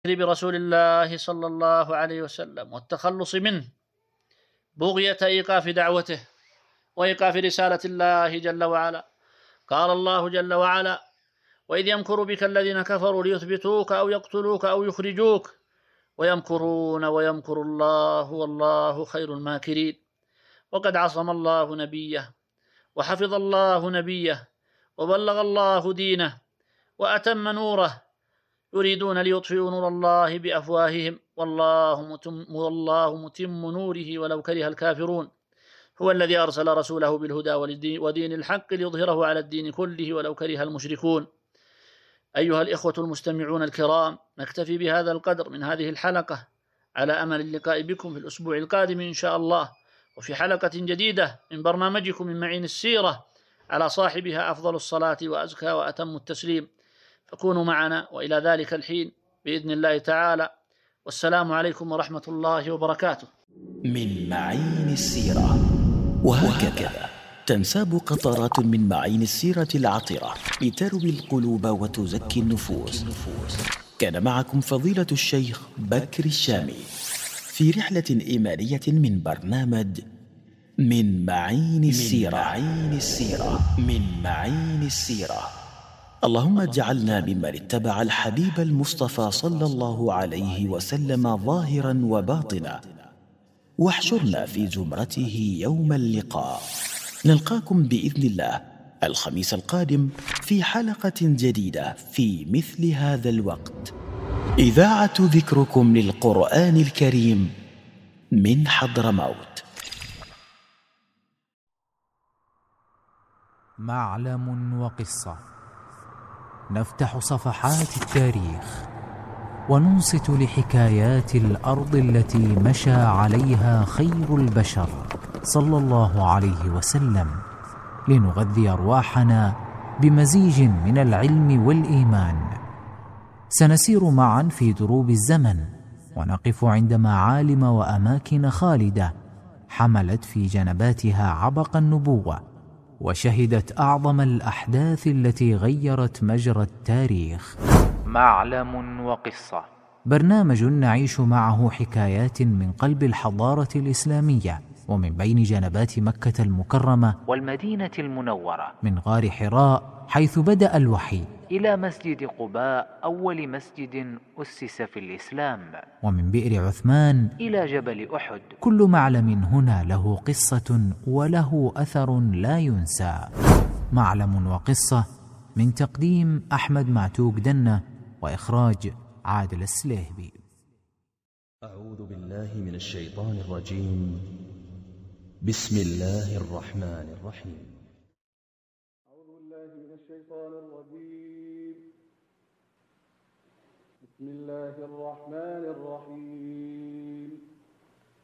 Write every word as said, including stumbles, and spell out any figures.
برسول الله صلى الله عليه وسلم والتخلص منه بغية إيقاف دعوته وإيقاف رسالة الله جل وعلا. قال الله جل وعلا: وإذ يمكر بك الذين كفروا ليثبتوك أو يقتلوك أو يخرجوك ويمكرون ويمكر الله والله خير الماكرين. وقد عصم الله نبيه وحفظ الله نبيه وبلغ الله دينه وأتم نوره، يريدون ليطفئوا نور الله بأفواههم والله متم, والله متم نوره ولو كره الكافرون. هو الذي أرسل رسوله بالهدى ودين الحق ليظهره على الدين كله ولو كره المشركون. أيها الإخوة المستمعون الكرام، نكتفي بهذا القدر من هذه الحلقة على أمل اللقاء بكم في الأسبوع القادم إن شاء الله، وفي حلقة جديدة من برنامجكم من معين السيرة، على صاحبها أفضل الصلاة وأزكى وأتم التسليم. فكونوا معنا وإلى ذلك الحين بإذن الله تعالى، والسلام عليكم ورحمة الله وبركاته. من معين السيرة، وهكذا تنساب قطرات من معين السيرة العطرة لتروي القلوب وتزكي النفوس. كان معكم فضيلة الشيخ بكر الشامي في رحلة إيمانية من برنامج من معين السيرة. من معين السيرة من معين السيرة. اللهم اجعلنا ممن اتبع الحبيب المصطفى صلى الله عليه وسلم ظاهرا وباطنا، واحشرنا في زمرته يوم اللقاء. نلقاكم بإذن الله الخميس القادم في حلقة جديدة في مثل هذا الوقت. إذاعة ذكركم للقرآن الكريم من حضرموت. معلم وقصة، نفتح صفحات التاريخ وننصت لحكايات الأرض التي مشى عليها خير البشر صلى الله عليه وسلم، لنغذي أرواحنا بمزيج من العلم والإيمان. سنسير معا في دروب الزمن ونقف عند معالم وأماكن خالدة حملت في جنباتها عبق النبوة وشهدت أعظم الأحداث التي غيرت مجرى التاريخ. معلم وقصة، برنامج نعيش معه حكايات من قلب الحضارة الإسلامية ومن بين جنبات مكة المكرمة والمدينة المنورة، من غار حراء حيث بدأ الوحي إلى مسجد قباء أول مسجد أسس في الإسلام، ومن بئر عثمان إلى جبل أحد. كل معلم هنا له قصة وله أثر لا ينسى. معلم وقصة، من تقديم أحمد معتوق دنة وإخراج عادل السليهبي. أعوذ بالله من الشيطان الرجيم. بسم الله الرحمن الرحيم. أعوذ بالله من الشيطان الرجيم. بسم الله الرحمن الرحيم.